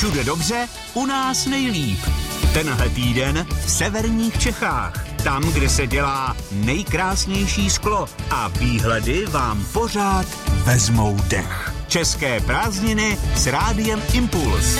Všude dobře, u nás nejlíp. Tenhle týden v severních Čechách. Tam, kde se dělá nejkrásnější sklo a výhledy vám pořád vezmou dech. České prázdniny s Rádiem Impuls.